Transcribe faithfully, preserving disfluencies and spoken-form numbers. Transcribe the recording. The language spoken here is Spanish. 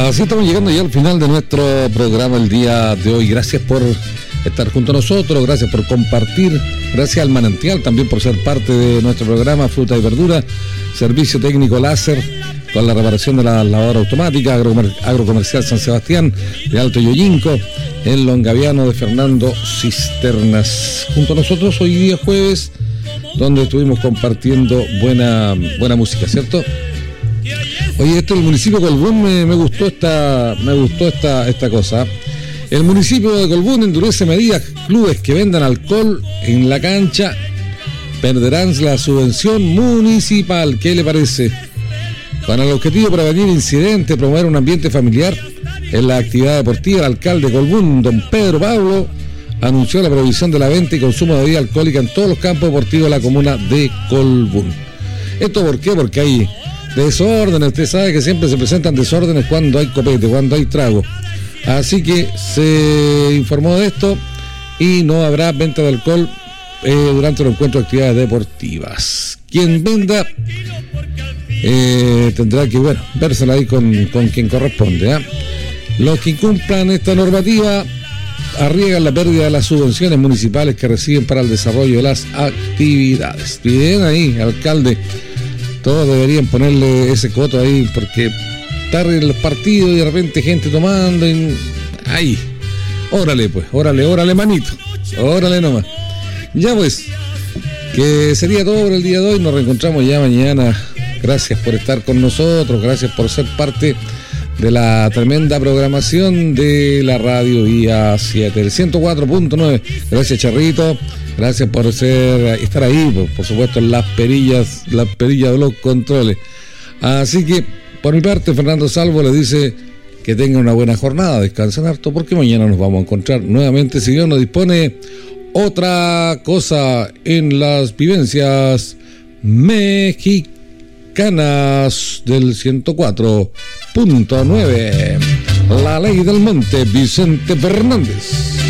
Así estamos llegando ya al final de nuestro programa el día de hoy. Gracias por estar junto a nosotros, gracias por compartir, gracias al Manantial también por ser parte de nuestro programa Fruta y Verdura, servicio técnico láser con la reparación de la lavadora automática, Agrocomer- Agrocomercial San Sebastián de Alto Yoyinco, el Longaviano de Fernando Cisternas. Junto a nosotros hoy día jueves, donde estuvimos compartiendo buena, buena música, ¿cierto? Oye, esto del municipio de Colbún me, me gustó esta, me gustó esta, esta cosa. El municipio de Colbún endurece medidas. Clubes que vendan alcohol en la cancha perderán la subvención municipal. ¿Qué le parece? Con el objetivo de prevenir incidentes, promover un ambiente familiar en la actividad deportiva, el alcalde de Colbún, don Pedro Pablo, anunció la prohibición de la venta y consumo de bebida alcohólica en todos los campos deportivos de la comuna de Colbún. ¿Esto por qué? Porque hay desórdenes. Usted sabe que siempre se presentan desórdenes cuando hay copete, cuando hay trago. Así que se informó de esto y no habrá venta de alcohol eh, durante el encuentro de actividades deportivas. Quien venda eh, tendrá que, bueno, vérsela ahí con, con quien corresponde, ¿eh? Los que incumplan esta normativa arriesgan la pérdida de las subvenciones municipales que reciben para el desarrollo de las actividades. Bien ahí, alcalde. Todos deberían ponerle ese coto ahí porque estar en los partidos y de repente gente tomando y... ahí, órale pues, órale, órale manito, órale nomás. Ya pues, que sería todo por el día de hoy. Nos reencontramos ya mañana. Gracias por estar con nosotros, gracias por ser parte de la tremenda programación de la radio Vía siete, el ciento cuatro punto nueve. Gracias, Charrito, gracias por ser, estar ahí, por, por supuesto, en las perillas, las perillas de los controles. Así que, por mi parte, Fernando Salvo le dice que tengan una buena jornada, descansen harto, porque mañana nos vamos a encontrar nuevamente, si Dios nos dispone, otra cosa en las vivencias mexicanas del ciento cuatro punto nueve. La ley del monte, Vicente Fernández.